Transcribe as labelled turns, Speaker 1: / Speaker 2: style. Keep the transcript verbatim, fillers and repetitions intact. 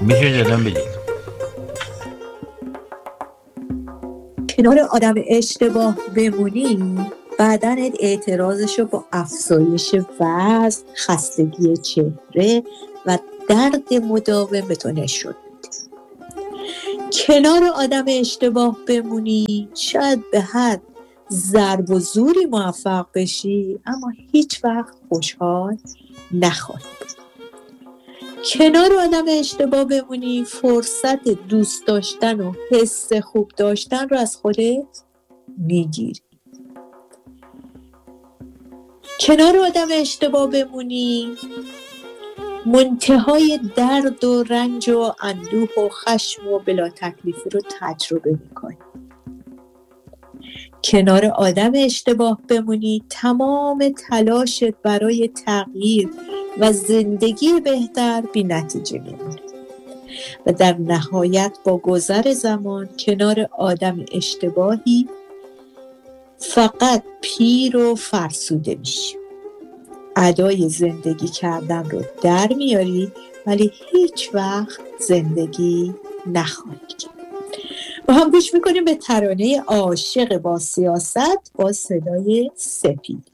Speaker 1: میتونید الان بگید.
Speaker 2: کنار آدم اشتباه بمونی بدنت اعتراضشو با افزایش وزن، خستگی چهره و درد مداوم به تو نشون میده. کنار آدم اشتباه بمونی شاید به هر ضرب و زوری موفق بشی اما هیچ وقت خوشحال نخواهی. کنار آدم اشتباه بمونی فرصت دوست داشتن و حس خوب داشتن رو از خودت میگیری. کنار آدم اشتباه بمونی منتهای درد و رنج و اندوه و خشم و بلا تکلیفی رو تجربه میکنی. کنار آدم اشتباه بمونی تمام تلاشت برای تغییر و زندگی بهتر بی نتیجه میمونه و در نهایت با گذر زمان کنار آدم اشتباهی فقط پیر و فرسوده میشی. ادای زندگی کردن رو در میاری ولی هیچ وقت زندگی نخواهی کرد. با هم گوش میکنیم به ترانه عاشق با سیاست با صدای سپید.